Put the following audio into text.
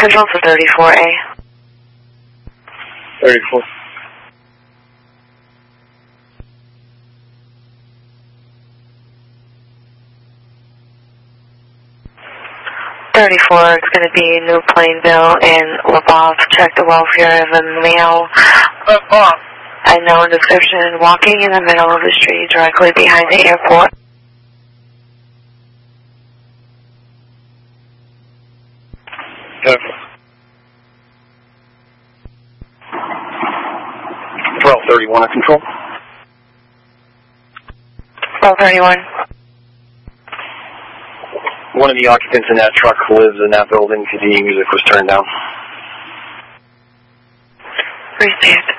Central to 34A. 34. It's going to be New Plainville and Labov. Check the welfare of a male. Unknown description, walking in the middle of the street directly behind the airport. Okay. 1231 at control. 1231. One of the occupants in that truck lives in that building because the music was turned down. Received.